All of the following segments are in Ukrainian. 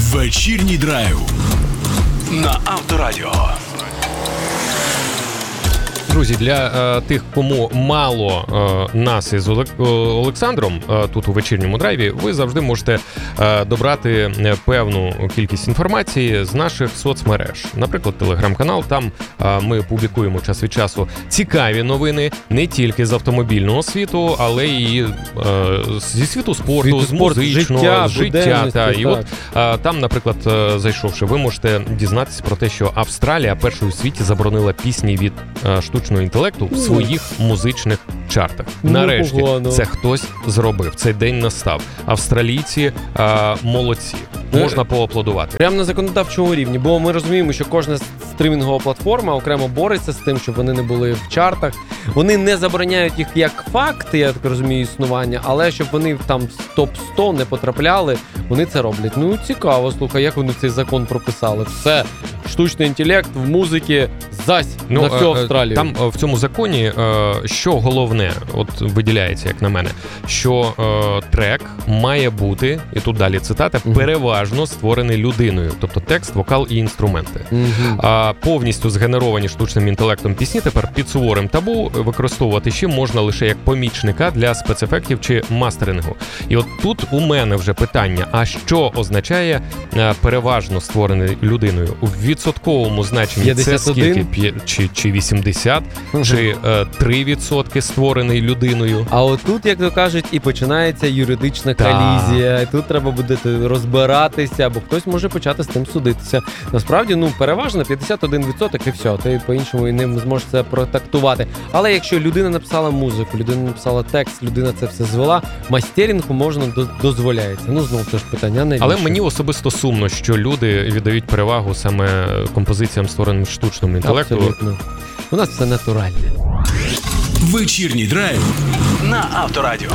Вечірній драйв на Авторадіо. Друзі, для тих, кому мало нас із Олександром тут у вечірньому драйві, ви завжди можете добрати певну кількість інформації з наших соцмереж. Наприклад, телеграм-канал, там ми публікуємо час від часу цікаві новини не тільки з автомобільного світу, але і зі світу спорту, з музичного, життя. І от там, наприклад, зайшовши, ви можете дізнатися про те, що Австралія першою у світі заборонила пісні від штучного інтелекту в своїх музичних чартах. Нарешті це хтось зробив. Цей день настав. Австралійці молодці. Можна поаплодувати. Прямо на законодавчому рівні, бо ми розуміємо, що кожна стрімінгова платформа окремо бореться з тим, щоб вони не були в чартах. Вони не забороняють їх як факти, я так розумію, існування, але щоб вони там в топ-100 не потрапляли, вони це роблять. Ну, цікаво, слухай, як вони цей закон прописали. Все, штучний інтелект в музиці зась на всю Австралію. Там в цьому законі, що головне, от виділяється, як на мене, що трек має бути, і тут далі цитата, переважно створений людиною, тобто текст, вокал і інструменти. Повністю згенеровані штучним інтелектом пісні тепер під суворим табу використовувати ще можна лише як помічника для спецефектів чи мастерингу. І от тут у мене вже питання, а що означає переважно створений людиною? У відсотковому значенні 51? Це скільки? Чи 80? Чи 3% створений людиною? А отут, як то кажуть, і починається юридична колізія. І тут треба буде розбиратися, бо хтось може почати з тим судитися. Насправді, переважно 51% і все. Ти по-іншому і не зможеш це протактувати. Але якщо людина написала музику, людина написала текст, людина це все звела, мастерінгу можна дозволяється. Знову це ж питання, навіщо? Але мені особисто сумно, що люди віддають перевагу саме композиціям, створеним штучним інтелектом. Абсолютно. У нас все натуральне. Вечірній драйв на Авторадіо.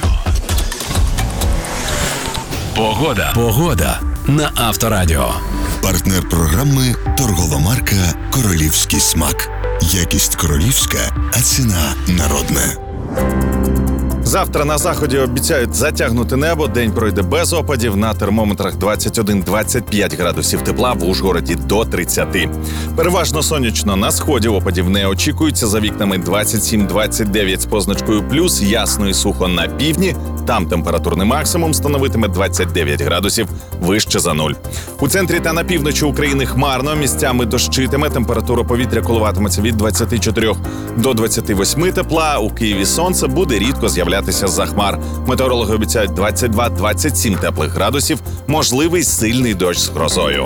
Погода на Авторадіо. Партнер програми торгова марка «Королівський смак». Якість королівська, а ціна народна. Завтра на заході обіцяють затягнути небо, день пройде без опадів, на термометрах 21-25 градусів тепла, в Ужгороді до 30. Переважно сонячно, на сході опадів не очікується, за вікнами 27-29 з позначкою плюс, ясно і сухо на півдні, там температурний максимум становитиме 29 градусів, вище за нуль. У центрі та на півночі України хмарно, місцями дощитиме, температура повітря коливатиметься від 24 до 28 тепла, у Києві сонце, буде рідко з'являтися з-за хмар. Метеорологи обіцяють 22-27 теплих градусів, можливий сильний дощ з грозою.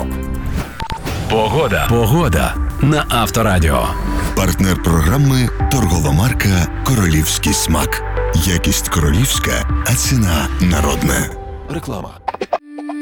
Погода на Авторадіо. Партнер програми торгова марка «Королівський смак». Якість королівська, а ціна народна. Реклама.